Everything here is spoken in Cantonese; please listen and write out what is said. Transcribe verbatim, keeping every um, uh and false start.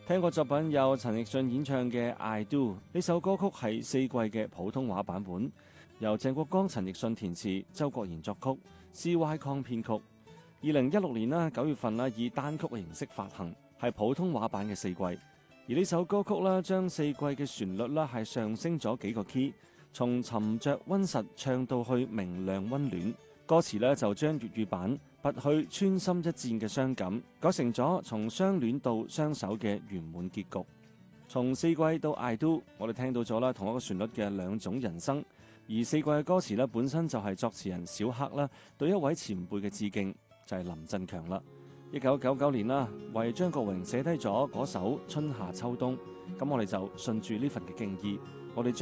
聽過作品有陳奕迅演唱嘅《I Do》，呢首歌曲係四季嘅普通話版本，由鄭國江、陳奕迅填詞，周國賢作曲，C Y Kong 編曲。二零一六年啦九月份啦以單曲嘅形式發行，係普通話版嘅四季。而呢首歌曲啦將四季嘅旋律啦係上升咗幾個 key， 從沉着溫實唱到去明亮溫暖。歌詞呢就將粵語版拔去穿心一箭嘅傷感，改成咗從相戀到相守嘅圓滿結局。從四季到 I Do， 我哋聽到咗啦同一個旋律嘅兩種人生。而四季嘅歌詞呢本身就係作詞人小黑啦對一位前輩嘅致敬，就係林振強啦。一九九九年啦，為張國榮寫低咗嗰首春夏秋冬。咁我哋就順住呢份嘅敬意，我哋